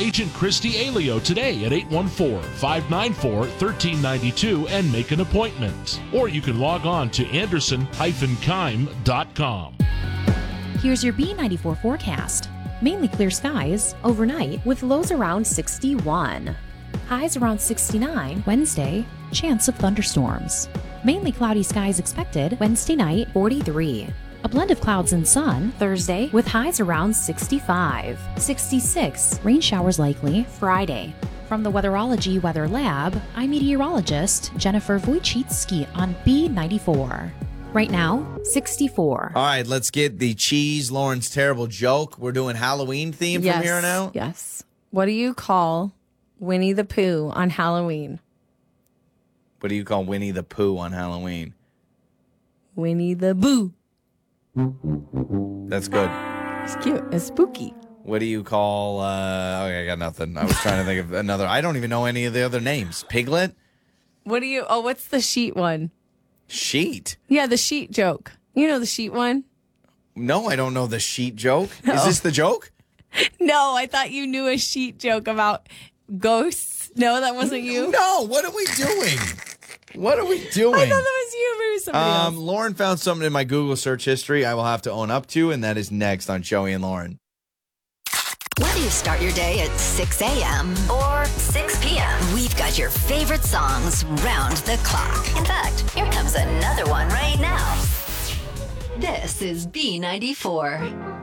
Agent Christy Alio today at 814-594-1392 and make an appointment. Or you can log on to anderson-kime.com. Here's your B94 forecast. Mainly clear skies overnight with lows around 61. Highs around 69 Wednesday, chance of thunderstorms. Mainly cloudy skies expected Wednesday night, 43. A blend of clouds and sun Thursday with highs around 65. 66, rain showers likely Friday. From the Weatherology Weather Lab, I'm meteorologist Jennifer Wojcicki on B94. Right now, 64. All right, let's get the cheese Lauren's terrible joke. We're doing Halloween theme from here on out. Yes. What do you call Winnie the Pooh on Halloween? What do you call Winnie the Pooh on Halloween? Winnie the Boo. That's good. It's cute. It's spooky. What do you call, okay, I got nothing. I was trying to think of another. I don't even know any of the other names. Piglet? What's the sheet one? Sheet? Yeah, the sheet joke. You know the sheet one? No, I don't know the sheet joke. No. Is this the joke? No, I thought you knew a sheet joke about ghosts. No, that wasn't you? No, what are we doing? What are we doing? I thought that was you. Maybe it was somebody else. Lauren found something in my Google search history I will have to own up to, and that is next on Joey and Lauren. Whether you start your day at 6 a.m. or 6 p.m., we've got your favorite songs round the clock. In fact, here comes another one right now. This is B94.